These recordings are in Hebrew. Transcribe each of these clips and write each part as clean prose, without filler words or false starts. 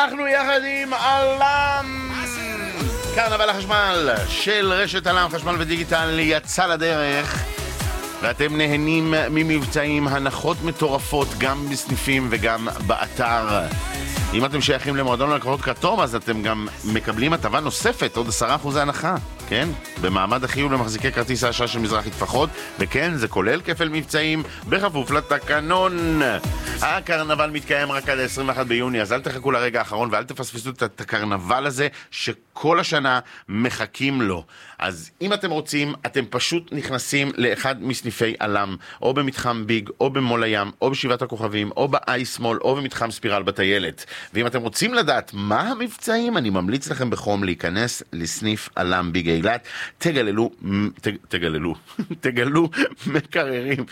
אנחנו יחד עם אלם. קרנבל החשמל של רשת אלם חשמל ודיגיטל יצא לדרך, ואתם נהנים ממבצעים, הנחות מטורפות גם בסניפים וגם באתר. אם אתם שייכים למועדון לקוחות כתום, אז אתם גם מקבלים הטבה נוספת, עוד 10% הנחה, כן? במעמד החיוב למחזיקי כרטיס האשראי של מזרחי טפחות, וכן, זה כולל כפל מבצעים בכפוף לתקנון. הקרנבל מתקיים רק עד 21 ביוני, אז אל תחכו לרגע האחרון ואל תפספסו את הקרנבל הזה שכל השנה מחכים לו. אז אם אתם רוצים, אתם פשוט נכנסים לאחד מסניפי אלם, או במתחם ביג, או במול הים, או בשבעת הכוכבים, או באייסמול, או במתחם ספירל בטיילת. ואם אתם רוצים לדעת מה המבצעים, אני ממליץ לכם בחום להיכנס לסניף אלם ביג אילת. תגללו מקררים.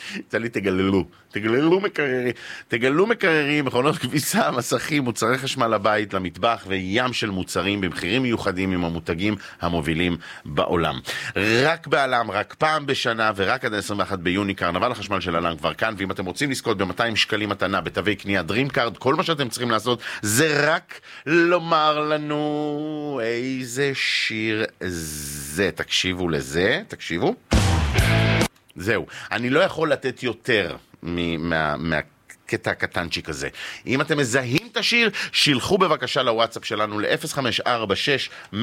תגלו מקררים, מכונות כביסה, מסכים, מוצרי חשמל לבית, למטבח וים של מוצרים במחירים מיוחדים עם המותגים המובילים בעולם. רק באלם, רק פעם בשנה ורק עד 21 ביוני, קרנבל החשמל של אלם כבר כאן. ואם אתם רוצים לזכות ב-200 שקלים מתנה בתווי קנייה DreamCard, כל מה שאתם צריכים לעשות זה רק לומר לנו איזה שיר זה. תקשיבו לזה, תקשיבו. זהו, אני לא יכול לתת יותר מהקטע הקטנצ'יק הזה. אם אתם מזהים את השיר, שילחו בבקשה לוואטסאפ שלנו ל-0546-102-345.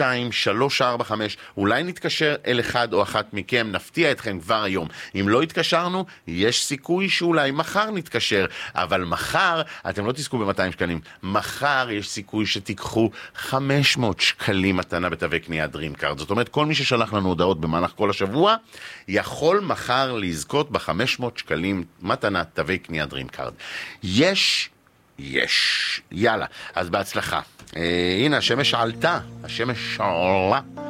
אולי נתקשר אל אחד או אחת מכם, נפתיע אתכם כבר היום. אם לא התקשרנו, יש סיכוי שאולי מחר נתקשר, אבל מחר אתם לא תזכו ב-200 שקלים. מחר יש סיכוי שתיקחו 500 שקלים מתנה בתווי קנייה DreamCard. זאת אומרת, כל מי ששלח לנו הודעות במהלך כל השבוע, יכול מחר לזכות ב-500 שקלים מתנה תווי קנייה DreamCard. יש. יאללה, אז בהצלחה. הנה, השמש עלתה, השמש עולה.